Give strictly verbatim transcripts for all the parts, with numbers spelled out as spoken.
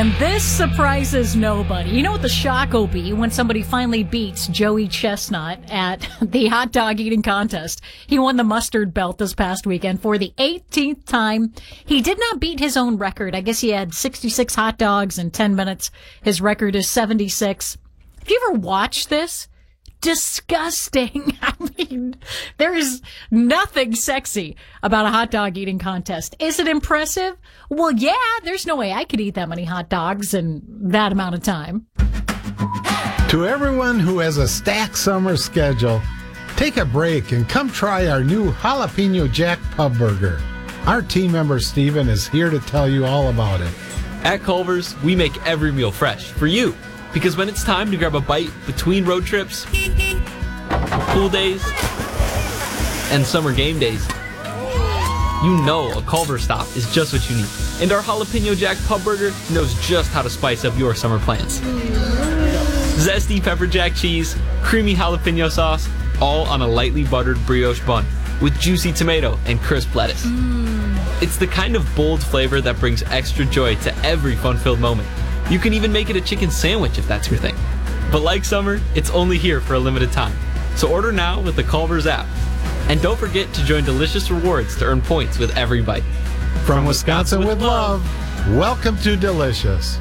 And this surprises nobody. You know what the shock will be when somebody finally beats Joey Chestnut at the hot dog eating contest. He won the mustard belt this past weekend for the eighteenth time. He did not beat his own record. I guess he had sixty-six hot dogs in ten minutes. His record is seventy-six. Have you ever watched this? Disgusting. I mean, there is nothing sexy about a hot dog eating contest. Is it impressive? Well, yeah, there's no way I could eat that many hot dogs in that amount of time. To everyone who has a stacked summer schedule, take a break and come try our new Jalapeno Jack Pub Burger. Our team member Steven is here to tell you all about it. At Culver's, we make every meal fresh for you. Because when it's time to grab a bite between road trips, pool days, and summer game days, you know a Culver's stop is just what you need. And our Jalapeno Jack Pub Burger knows just how to spice up your summer plans. Zesty pepper jack cheese, creamy jalapeno sauce, all on a lightly buttered brioche bun with juicy tomato and crisp lettuce. Mm. It's the kind of bold flavor that brings extra joy to every fun-filled moment. You can even make it a chicken sandwich if that's your thing. But like summer, it's only here for a limited time. So order now with the Culver's app. And don't forget to join Delicious Rewards to earn points with every bite. From, From Wisconsin, Wisconsin with love, welcome to Delicious.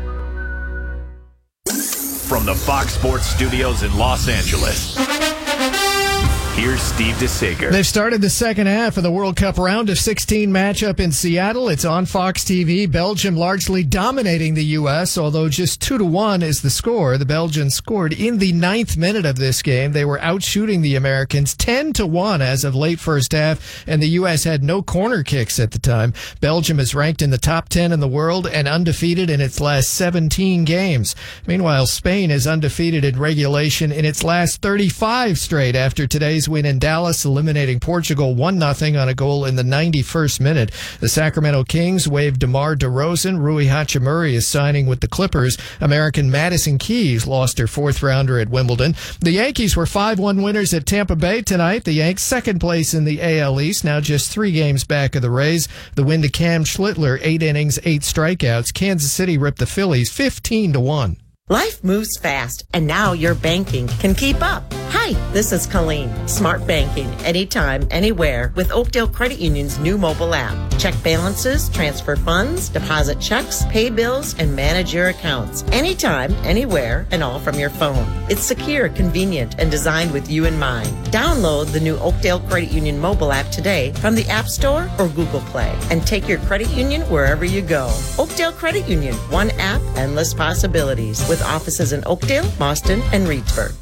From the Fox Sports Studios in Los Angeles, here's Steve DeSager. They've started the second half of the World Cup round of sixteen matchup in Seattle. It's on Fox T V. Belgium largely dominating the U S, although just two to one is the score. The Belgians scored in the ninth minute of this game. They were outshooting the Americans ten to one as of late first half, and the U S had no corner kicks at the time. Belgium is ranked in the top ten in the world and undefeated in its last seventeen games. Meanwhile, Spain is undefeated in regulation in its last thirty-five straight after today's win in Dallas, eliminating Portugal one nothing on a goal in the ninety-first minute. The Sacramento Kings waived DeMar DeRozan. Rui Hachimura is signing with the Clippers. American Madison Keys lost her fourth rounder at Wimbledon. The Yankees were five one winners at Tampa Bay tonight. The Yanks second place in the A L East, now just three games back of the Rays. The win to Cam Schlittler, eight innings, eight strikeouts. Kansas City ripped the Phillies fifteen to one. Life moves fast, and now your banking can keep up. Hi, this is Colleen. Smart banking, anytime, anywhere, with Oakdale Credit Union's new mobile app. Check balances, transfer funds, deposit checks, pay bills, and manage your accounts. Anytime, anywhere, and all from your phone. It's secure, convenient, and designed with you in mind. Download the new Oakdale Credit Union mobile app today from the App Store or Google Play, and take your credit union wherever you go. Oakdale Credit Union, one app, endless possibilities. With offices in Oakdale, Boston, and Reedsburg.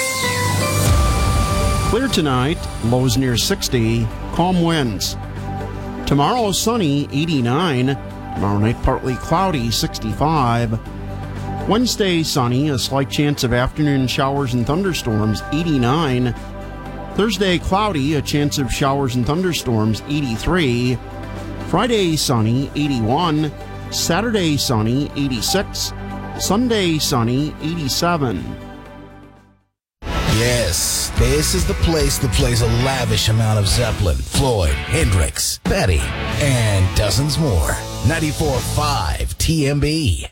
Clear tonight, lows near sixty, calm winds. Tomorrow sunny, eighty-nine. Tomorrow night partly cloudy, sixty-five. Wednesday sunny, a slight chance of afternoon showers and thunderstorms, eighty-nine. Thursday cloudy, a chance of showers and thunderstorms, eighty-three. Friday sunny, eighty-one. Saturday sunny, eighty-six. Sunday sunny, eighty-seven. Yes, this is the place that plays a lavish amount of Zeppelin, Floyd, Hendrix, Betty, and dozens more. ninety-four point five T M B.